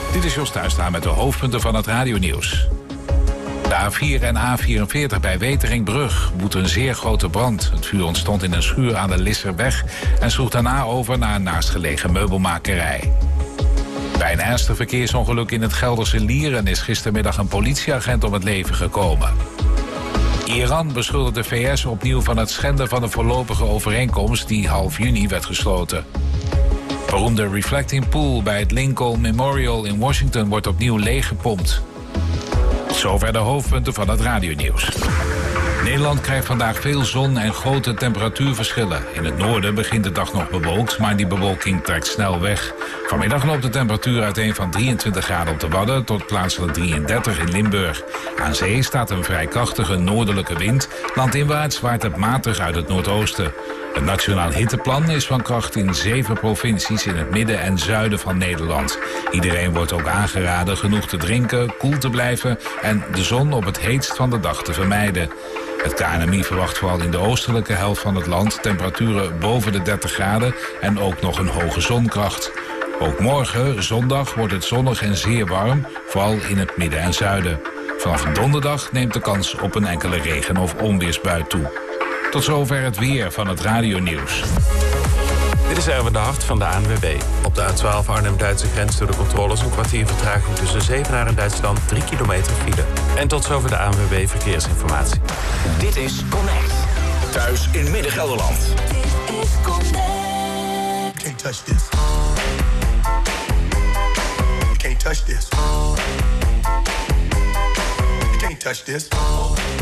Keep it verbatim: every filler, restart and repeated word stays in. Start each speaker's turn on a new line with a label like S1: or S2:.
S1: Dit is Jos Thuistra met de hoofdpunten van het radionieuws. De A vier en A vierenveertig bij Weteringbrug woedt een zeer grote brand. Het vuur ontstond in een schuur aan de Lisserweg en sloeg daarna over naar een naastgelegen meubelmakerij. Bij een ernstig verkeersongeluk in het Gelderse Lieren is gistermiddag een politieagent om het leven gekomen. Iran beschuldigt de V S opnieuw van het schenden van de voorlopige overeenkomst die half juni werd gesloten. Beroemde Reflecting Pool bij het Lincoln Memorial in Washington wordt opnieuw leeggepompt. Zover de hoofdpunten van het radionieuws. Nederland krijgt vandaag veel zon en grote temperatuurverschillen. In het noorden begint de dag nog bewolkt, maar die bewolking trekt snel weg. Vanmiddag loopt de temperatuur uiteen van drieëntwintig graden op de Wadden tot plaatselijk drieëndertig in Limburg. Aan zee staat een vrij krachtige noordelijke wind. Landinwaarts waait het matig uit het noordoosten. Het Nationaal Hitteplan is van kracht in zeven provincies in het midden en zuiden van Nederland. Iedereen wordt ook aangeraden genoeg te drinken, koel te blijven en de zon op het heetst van de dag te vermijden. Het K N M I verwacht vooral in de oostelijke helft van het land temperaturen boven de dertig graden en ook nog een hoge zonkracht. Ook morgen, zondag, wordt het zonnig en zeer warm, vooral in het midden en zuiden. Vanaf donderdag neemt de kans op een enkele regen- of onweersbui toe. Tot zover het weer van het radionieuws.
S2: Dit is Erwin de Hart van de A N W B. Op de A twaalf Arnhem-Duitse grens door de controles een kwartier vertraging tussen Zevenaar en Duitsland, drie kilometer file. En tot zover de A N W B Verkeersinformatie.
S3: Dit is Connect. Thuis in Midden-Gelderland.
S4: Dit is Connect.
S5: You can't touch this. You can't touch this. You can't touch this.